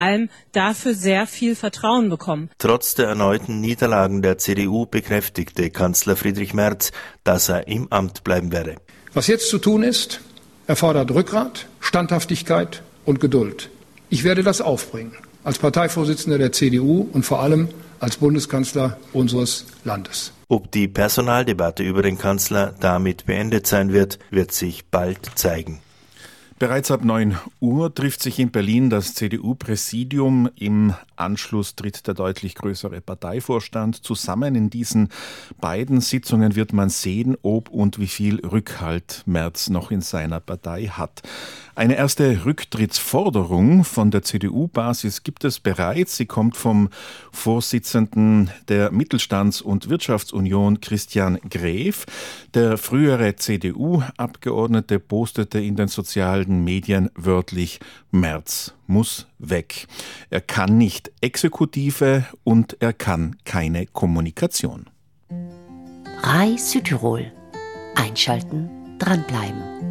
allem dafür sehr viel Vertrauen bekommen. Trotz der erneuten Niederlagen der CDU bekräftigte Kanzler Friedrich Merz, dass er im Amt bleiben werde. Was jetzt zu tun ist, erfordert Rückgrat, Standhaftigkeit und Geduld. Ich werde das aufbringen, als Parteivorsitzender der CDU und vor allem als Bundeskanzler unseres Landes. Ob die Personaldebatte über den Kanzler damit beendet sein wird, wird sich bald zeigen. Bereits ab 9 Uhr trifft sich in Berlin das CDU-Präsidium. Im Anschluss tritt der deutlich größere Parteivorstand zusammen. In diesen beiden Sitzungen wird man sehen, ob und wie viel Rückhalt Merz noch in seiner Partei hat. Eine erste Rücktrittsforderung von der CDU-Basis gibt es bereits. Sie kommt vom Vorsitzenden der Mittelstands- und Wirtschaftsunion, Christian Gref. Der frühere CDU-Abgeordnete postete in den sozialen Medien wörtlich: Merz muss weg. Er kann nicht Exekutive und er kann keine Kommunikation. RAI Südtirol. Einschalten, dranbleiben.